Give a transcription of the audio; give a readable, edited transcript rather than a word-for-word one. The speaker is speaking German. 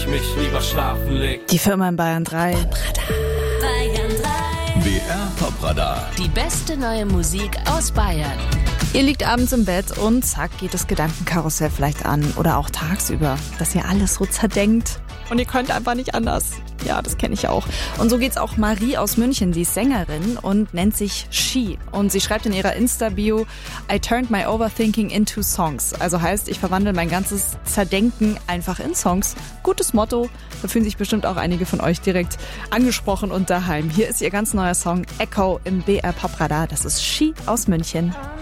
mich lieber schlafen leg. Die Firma in Bayern 3. Bayern 3. BR Popradar. Die beste neue Musik aus Bayern. Ihr liegt abends im Bett und zack geht das Gedankenkarussell vielleicht an oder auch tagsüber, dass ihr alles so zerdenkt und ihr könnt einfach nicht anders. Ja, das kenne ich auch. Und so geht's auch Marie aus München, sie ist Sängerin und nennt sich She. Und sie schreibt in ihrer Insta-Bio, I turned my overthinking into songs. Also heißt, ich verwandle mein ganzes Zerdenken einfach in Songs. Gutes Motto, da fühlen sich bestimmt auch einige von euch direkt angesprochen und daheim. Hier ist ihr ganz neuer Song Echo im BR Popradar. Das ist She aus München.